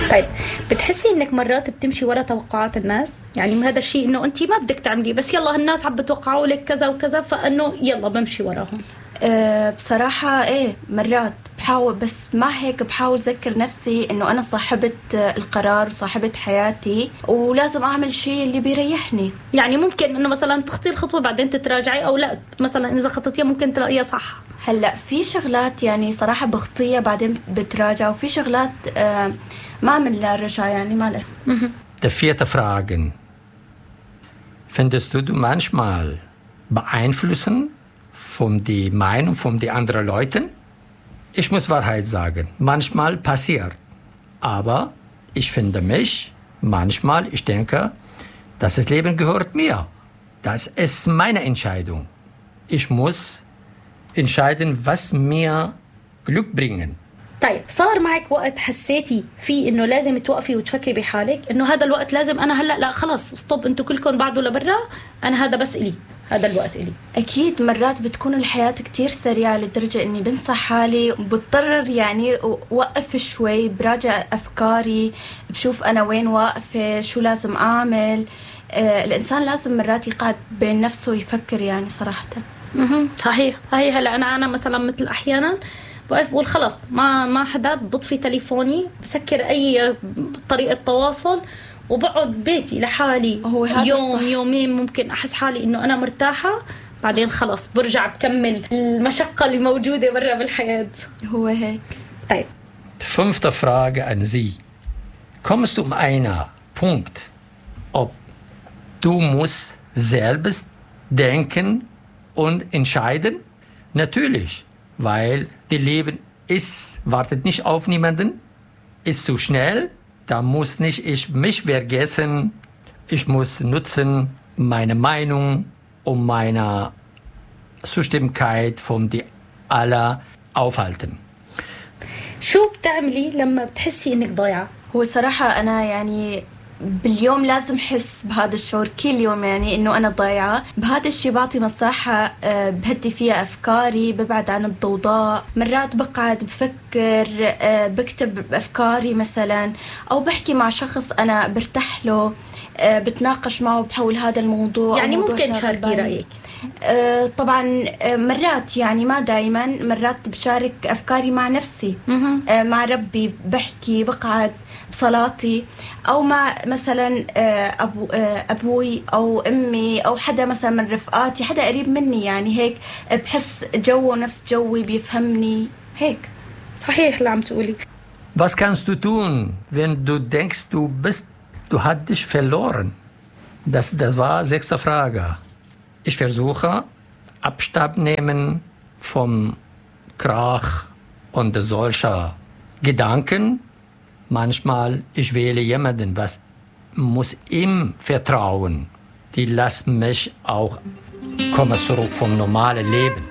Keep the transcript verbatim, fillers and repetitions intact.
طيب بتحسي انك مرات بتمشي ورا توقعات الناس؟ يعني هذا الشيء انه انت ما بدك تعمليه، بس يلا الناس عم بتوقعوا لك كذا وكذا، فانه يلا بمشي وراهم. أه بصراحة ايه مرات بحاول، بس مع هيك بحاول ذكر نفسي انه انا صاحبة القرار وصاحبة حياتي، ولازم اعمل شيء اللي بيريحني. يعني ممكن انه مثلا تخطي الخطوة بعدين تتراجعي، او لا مثلا اذا خطيتيها ممكن تلاقيها صح. هلا في شغلات يعني صراحة بخطيها بعدين بتراجع، وفي شغلات أه ما من لا رجع يعني ما له. Der vierte Fragen. Findest du du manchmal beeinflussen von die Meinung von die anderen Leuten? Ich muss Wahrheit sagen, manchmal passiert. Aber ich finde mich, manchmal, ich denke, das Leben gehört mir. Das ist meine Entscheidung. Ich muss entscheiden, was mir Glück bringen. طيب صار معك وقت حسيتي فيه انه لازم توقفي وتفكري بحالك انه هذا الوقت لازم انا هلا لا خلص ستوب، انتوا كلكم بعدوا لبرا، انا هذا بس إلي، هذا الوقت إلي؟ أكيد مرات بتكون الحياة كتير سريعة لدرجة إني بنسى حالي وبضطر يعني وقف شوي، براجع أفكاري، بشوف أنا وين واقفة، شو لازم أعمل. آه الإنسان لازم مرات يقعد بين نفسه ويفكر يعني صراحة. صحيح صحيح. هلا أنا أنا مثلا مثل أحيانا بقف بقول خلص ما ما حدا، بطفي تليفوني، بسكر أي طريقة تواصل وبقعد بيتي لحالي هو يوم الصح. يومين ممكن أحس حالي إنه أنا مرتاحة، بعدين خلص برجع بكمل المشقة اللي موجودة برا بالحياة. هو هيك. طيب Fünfte Frage an Sie. Kommst du um einen Punkt, ob du musst selbst denken und entscheiden? Natürlich, weil das Leben ist, wartet nicht auf niemanden, ist zu schnell. Da muss nicht ich mich vergessen. Ich muss nutzen meine Meinung und meine Zustimmigkeit von die aller aufhalten. شو بتعملي لما بتحسي إنك ضايعة؟ هو صراحة أنا يعني باليوم لازم حس بهذا الشعور كل يوم، يعني إنه أنا ضايعة. بهذا الشيء بعطي مساحة بهدي فيها أفكاري، ببعد عن الضوضاء. مرات بقعد بفكر، بكتب أفكاري مثلا، أو بحكي مع شخص أنا برتاح له، بتناقش معه بحول هذا الموضوع. يعني ممكن تشاركي رأيك؟ طبعا مرات، يعني ما دايما، مرات بشارك أفكاري مع نفسي، مع ربي، بحكي، بقعد بصلاتي، أو مع مثلا أبو أبوي أو أمي أو حدا مثلا من رفقاتي، حدا قريب مني، يعني هيك بحس جوه نفس جوي، بيفهمني هيك. صحيح اللي عم تقولي. Was kannst du tun, wenn du denkst, du bist, du hast dich verloren? Das, das war sechste Frage. Ich versuche Abstand nehmen vom Krach und solcher Gedanken. Manchmal ich wähle jemanden, was muss ihm vertrauen. Die lassen mich auch kommen zurück vom normalen Leben.